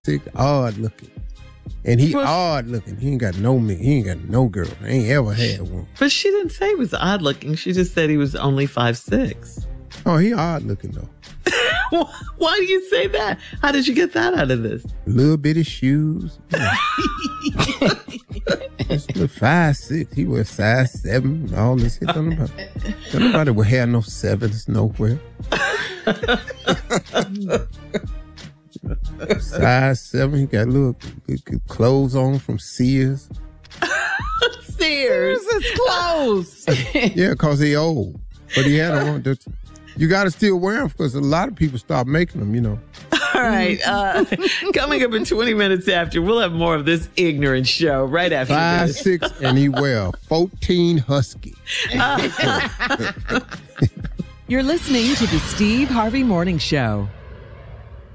odd looking. And he odd looking. He ain't got no man. He ain't got no girl. I ain't ever had one. But she didn't say he was odd looking. She just said he was only 5'6". Oh, he odd looking though. Why do you say that? How did you get that out of this? Little bitty shoes. Just 5'6". He was size 7. All this. Nobody would have no 7s nowhere. Size 7. He got little clothes on from Sears. Sears is clothes. Yeah, because he old. But he had on. You got to still wear them because a lot of people stop making them, you know. All right. Coming up in 20 minutes after, we'll have more of this ignorant show right after 5'6", and he wear 14 Husky. You're listening to the Steve Harvey Morning Show.